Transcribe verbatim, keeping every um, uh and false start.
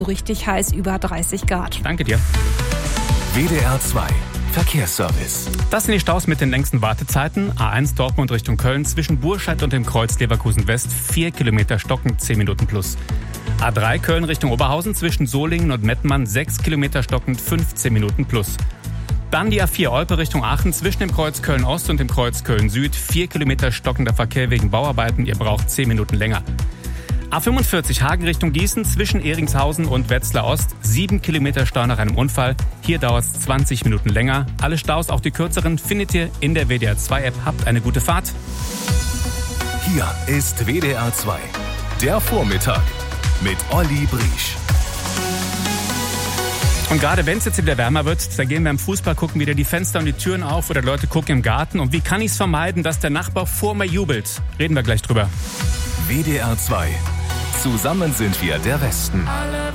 richtig heiß, über dreißig Grad. Danke dir. W D R zwei Verkehrsservice. Das sind die Staus mit den längsten Wartezeiten. A eins Dortmund Richtung Köln zwischen Burscheid und dem Kreuz Leverkusen West. vier Kilometer stockend, zehn Minuten plus. A drei Köln Richtung Oberhausen zwischen Solingen und Mettmann. sechs Kilometer stockend, fünfzehn Minuten plus. Dann die A vier Olpe Richtung Aachen zwischen dem Kreuz Köln Ost und dem Kreuz Köln Süd. vier Kilometer stockender Verkehr wegen Bauarbeiten. Ihr braucht zehn Minuten länger. A fünfundvierzig Hagen Richtung Gießen zwischen Ehringshausen und Wetzlar Ost. sieben Kilometer Stau nach einem Unfall. Hier dauert es zwanzig Minuten länger. Alle Staus, auch die kürzeren, findet ihr in der W D R zwei App. Habt eine gute Fahrt. Hier ist W D R zwei. Der Vormittag mit Olli Briesch. Und gerade wenn es jetzt wieder wärmer wird, da gehen wir im Fußball, gucken wieder die Fenster und die Türen auf oder Leute gucken im Garten. Und wie kann ich es vermeiden, dass der Nachbar vor mir jubelt? Reden wir gleich drüber. W D R zwei. Zusammen sind wir der Westen.